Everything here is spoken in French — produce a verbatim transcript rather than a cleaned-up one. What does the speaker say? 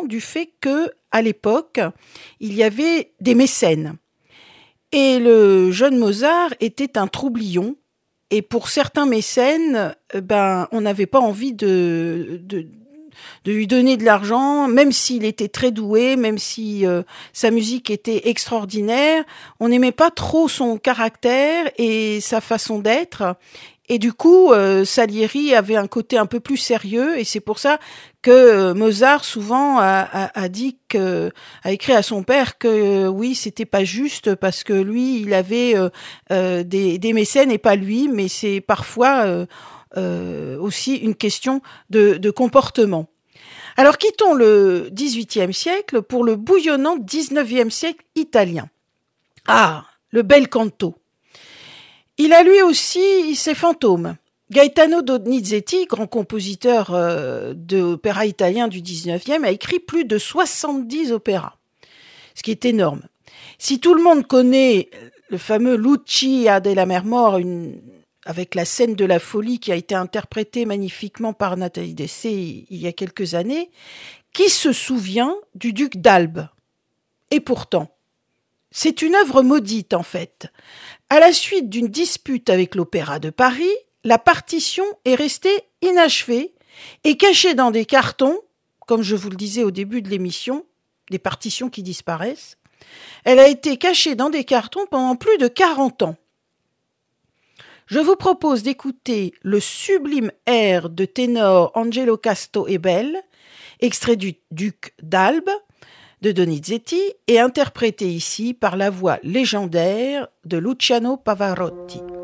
du fait que, à l'époque, il y avait des mécènes. Et le jeune Mozart était un troublion. Et pour certains mécènes, ben, on n'avait pas envie de, de, de lui donner de l'argent, même s'il était très doué, même si euh, sa musique était extraordinaire. On n'aimait pas trop son caractère et sa façon d'être. Et du coup, euh, Salieri avait un côté un peu plus sérieux, et c'est pour ça que euh, Mozart souvent a, a, a dit que, a écrit à son père que euh, oui, c'était pas juste parce que lui, il avait euh, euh, des, des mécènes et pas lui, mais c'est parfois euh, euh, aussi une question de, de comportement. Alors quittons le dix-huitième siècle pour le bouillonnant dix-neuvième siècle italien. Ah, le bel canto. Il a lui aussi ses fantômes. Gaetano Donizetti, grand compositeur euh, d'opéra italien du dix-neuvième, a écrit plus de soixante-dix opéras, ce qui est énorme. Si tout le monde connaît le fameux Lucia della Mer une, avec la scène de la folie qui a été interprétée magnifiquement par Nathalie Dessay il y a quelques années, qui se souvient du duc d'Albe? Et pourtant, c'est une œuvre maudite en fait. À la suite d'une dispute avec l'Opéra de Paris, la partition est restée inachevée et cachée dans des cartons, comme je vous le disais au début de l'émission, des partitions qui disparaissent. Elle a été cachée dans des cartons pendant plus de quarante ans. Je vous propose d'écouter le sublime air de ténor Angelo Casto e Belle, extrait du Duc d'Albe, de Donizetti, et interprété ici par la voix légendaire de Luciano Pavarotti.